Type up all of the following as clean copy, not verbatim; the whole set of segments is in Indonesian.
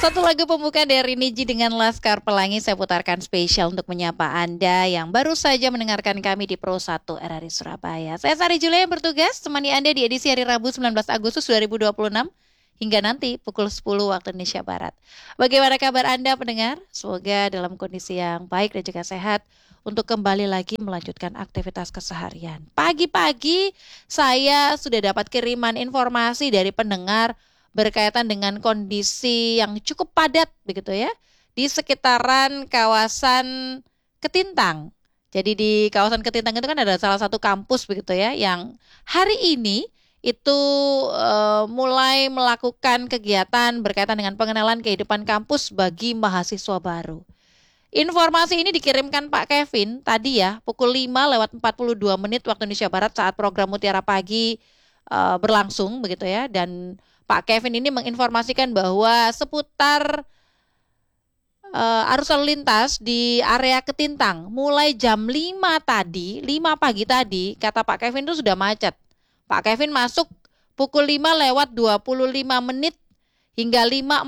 Satu lagu pembuka dari Niji dengan Laskar Pelangi saya putarkan spesial untuk menyapa Anda yang baru saja mendengarkan kami di Pro 1 RRI Surabaya. Saya Sari Julia yang bertugas temani Anda di edisi hari Rabu 19 Agustus 2026 hingga nanti pukul 10 waktu Indonesia Barat. Bagaimana kabar Anda pendengar? Semoga dalam kondisi yang baik dan juga sehat untuk kembali lagi melanjutkan aktivitas keseharian. Pagi-pagi saya sudah dapat kiriman informasi dari pendengar berkaitan dengan kondisi yang cukup padat begitu ya di sekitaran kawasan Ketintang. Jadi di kawasan Ketintang itu kan ada salah satu kampus begitu ya yang hari ini itu mulai melakukan kegiatan berkaitan dengan pengenalan kehidupan kampus bagi mahasiswa baru. Informasi ini dikirimkan Pak Kevin tadi ya pukul 5:42 waktu Indonesia Barat saat program Mutiara Pagi berlangsung begitu ya, dan Pak Kevin ini menginformasikan bahwa seputar arus lalu lintas di area Ketintang mulai jam 5 pagi tadi, kata Pak Kevin itu sudah macet. Pak Kevin masuk pukul 5:25 hingga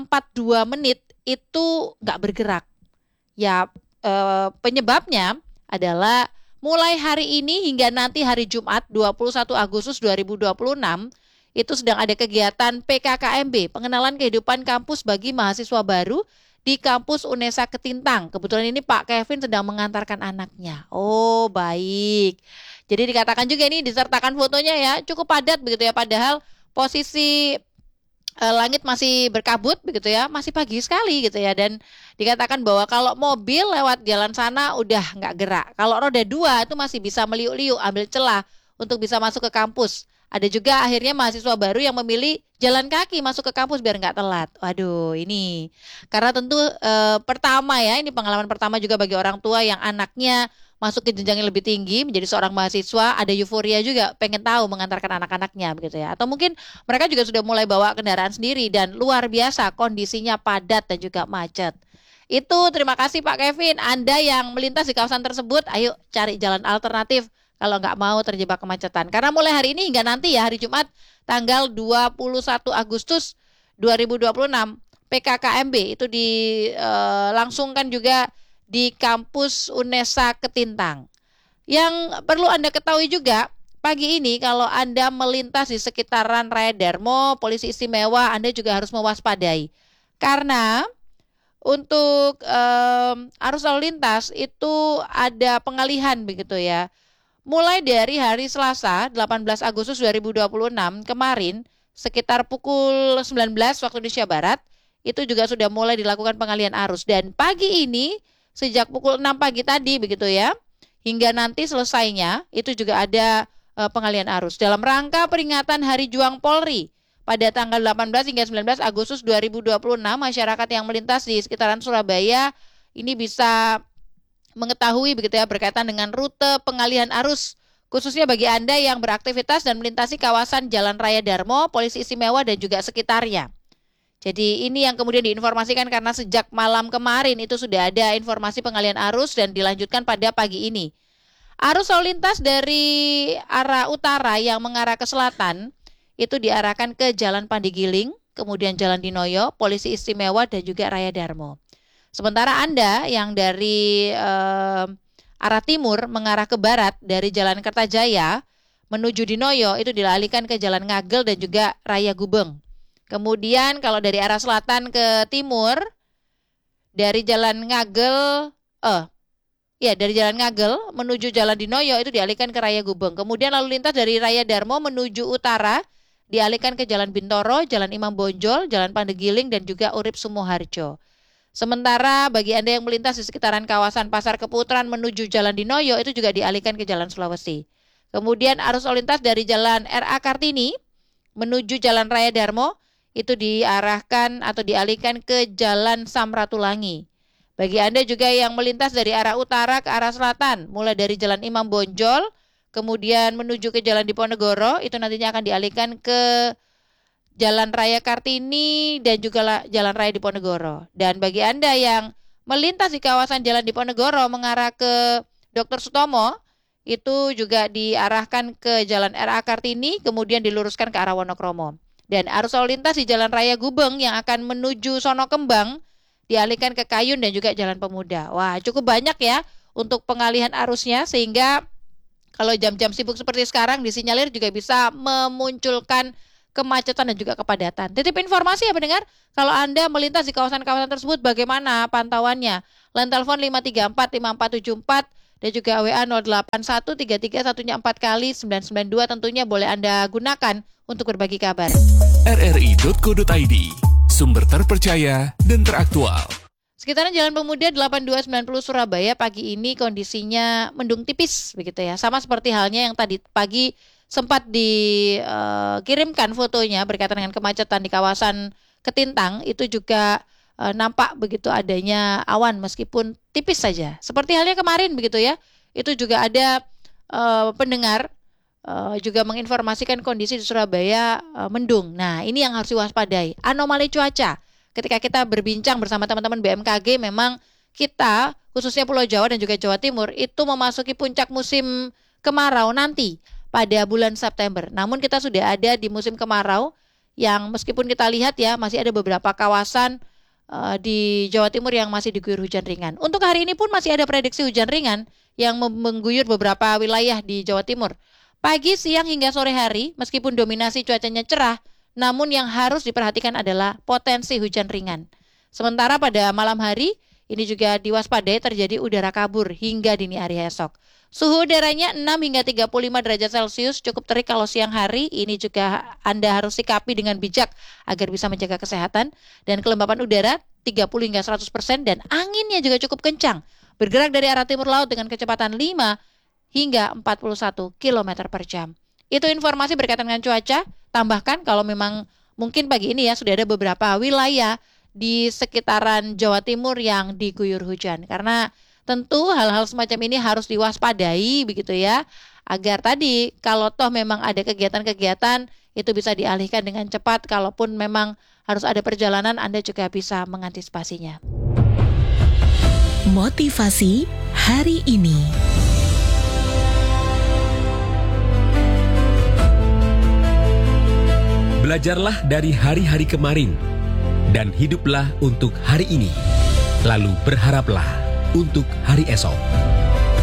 5:42 itu nggak bergerak. Ya penyebabnya adalah mulai hari ini hingga nanti hari Jumat 21 Agustus 2026 itu sedang ada kegiatan PKKMB, pengenalan kehidupan kampus bagi mahasiswa baru di kampus Unesa Ketintang. Kebetulan ini Pak Kevin sedang mengantarkan anaknya. Oh, baik. Jadi dikatakan juga ini disertakan fotonya ya, cukup padat begitu ya, padahal posisi langit masih berkabut begitu ya, masih pagi sekali gitu ya, dan dikatakan bahwa kalau mobil lewat jalan sana udah nggak gerak. Kalau roda 2 itu masih bisa meliuk-liuk ambil celah untuk bisa masuk ke kampus. Ada juga akhirnya mahasiswa baru yang memilih jalan kaki masuk ke kampus biar nggak telat. Waduh, ini karena tentu pertama ya, ini pengalaman pertama juga bagi orang tua yang anaknya masuk ke jenjang yang lebih tinggi menjadi seorang mahasiswa, ada euforia juga pengen tahu mengantarkan anak-anaknya begitu ya. Atau mungkin mereka juga sudah mulai bawa kendaraan sendiri dan luar biasa kondisinya padat dan juga macet. Itu terima kasih Pak Kevin. Anda yang melintas di kawasan tersebut, ayo cari jalan alternatif kalau nggak mau terjebak kemacetan. Karena mulai hari ini hingga nanti ya hari Jumat tanggal 21 Agustus 2026 PKKMB itu dilangsungkan juga di kampus Unesa Ketintang. Yang perlu Anda ketahui juga pagi ini kalau Anda melintas di sekitaran Raya Darmo, Polisi Istimewa, Anda juga harus mewaspadai. Karena untuk arus lalu lintas itu ada pengalihan begitu ya. Mulai dari hari Selasa 18 Agustus 2026 kemarin sekitar pukul 19 waktu Indonesia Barat itu juga sudah mulai dilakukan pengalihan arus, dan pagi ini sejak pukul 6 pagi tadi begitu ya hingga nanti selesainya itu juga ada pengalihan arus dalam rangka peringatan Hari Juang Polri pada tanggal 18 hingga 19 Agustus 2026. Masyarakat yang melintas di sekitaran Surabaya ini bisa mengetahui begitu ya berkaitan dengan rute pengalihan arus khususnya bagi Anda yang beraktivitas dan melintasi kawasan Jalan Raya Darmo, Polisi Istimewa dan juga sekitarnya. Jadi ini yang kemudian diinformasikan karena sejak malam kemarin itu sudah ada informasi pengalihan arus dan dilanjutkan pada pagi ini. Arus lalu lintas dari arah utara yang mengarah ke selatan itu diarahkan ke Jalan Pandigiling, kemudian Jalan Dinoyo, Polisi Istimewa dan juga Raya Darmo. Sementara Anda yang dari arah timur mengarah ke barat dari Jalan Kertajaya menuju Dinoyo itu dialihkan ke Jalan Ngagel dan juga Raya Gubeng. Kemudian kalau dari arah selatan ke timur dari Jalan Ngagel dari Jalan Ngagel menuju Jalan Dinoyo itu dialihkan ke Raya Gubeng. Kemudian lalu lintas dari Raya Darmo menuju utara dialihkan ke Jalan Bintoro, Jalan Imam Bonjol, Jalan Pandegiling dan juga Urip Sumoharjo. Sementara bagi Anda yang melintas di sekitaran kawasan Pasar Keputaran menuju Jalan Dinoyo itu juga dialihkan ke Jalan Sulawesi. Kemudian arus lalu lintas dari Jalan RA Kartini menuju Jalan Raya Darmo itu diarahkan atau dialihkan ke Jalan Samratulangi. Bagi Anda juga yang melintas dari arah utara ke arah selatan, mulai dari Jalan Imam Bonjol, kemudian menuju ke Jalan Diponegoro, itu nantinya akan dialihkan ke Jalan Raya Kartini dan juga Jalan Raya Diponegoro. Dan bagi Anda yang melintas di kawasan Jalan Diponegoro mengarah ke Dr. Sutomo, itu juga diarahkan ke Jalan RA Kartini, kemudian diluruskan ke arah Wonokromo. Dan arus lalu lintas di Jalan Raya Gubeng yang akan menuju Sono Kembang dialihkan ke Kayun dan juga Jalan Pemuda. Wah, cukup banyak ya untuk pengalihan arusnya, sehingga kalau jam-jam sibuk seperti sekarang disinyalir juga bisa memunculkan kemacetan dan juga kepadatan. Titip informasi ya pendengar, kalau Anda melintas di kawasan-kawasan tersebut bagaimana pantauannya? Line telepon 5345474 dan juga WA 081331 4 kali 992 tentunya boleh Anda gunakan untuk berbagi kabar. rri.co.id, sumber terpercaya dan teraktual. Sekitaran Jalan Pemuda 8290 Surabaya pagi ini kondisinya mendung tipis begitu ya. Sama seperti halnya yang tadi pagi sempat dikirimkan fotonya berkaitan dengan kemacetan di kawasan Ketintang, itu juga nampak begitu adanya awan meskipun tipis saja. Seperti halnya kemarin begitu ya. Itu juga ada pendengar juga menginformasikan kondisi di Surabaya mendung. Nah, ini yang harus diwaspadai. Anomali cuaca. Ketika kita berbincang bersama teman-teman BMKG, memang kita khususnya Pulau Jawa dan juga Jawa Timur itu memasuki puncak musim kemarau nanti pada bulan September. Namun kita sudah ada di musim kemarau yang meskipun kita lihat ya masih ada beberapa kawasan di Jawa Timur yang masih diguyur hujan ringan. Untuk hari ini pun masih ada prediksi hujan ringan yang mengguyur beberapa wilayah di Jawa Timur. Pagi, siang hingga sore hari meskipun dominasi cuacanya cerah, namun yang harus diperhatikan adalah potensi hujan ringan. Sementara pada malam hari ini juga diwaspadai terjadi udara kabur hingga dini hari esok. Suhu udaranya 6 hingga 35 derajat Celcius, cukup terik kalau siang hari. Ini juga Anda harus sikapi dengan bijak agar bisa menjaga kesehatan. Dan kelembapan udara 30 hingga 100% dan anginnya juga cukup kencang. Bergerak dari arah timur laut dengan kecepatan 5 hingga 41 km per jam. Itu informasi berkaitan dengan cuaca. Tambahkan kalau memang mungkin pagi ini ya sudah ada beberapa wilayah di sekitaran Jawa Timur yang diguyur hujan. Karena tentu hal-hal semacam ini harus diwaspadai begitu ya, agar tadi kalau toh memang ada kegiatan-kegiatan itu bisa dialihkan dengan cepat. Kalaupun memang harus ada perjalanan, Anda juga bisa mengantisipasinya. Motivasi hari ini. Belajarlah dari hari-hari kemarin dan hiduplah untuk hari ini. Lalu berharaplah untuk hari esok.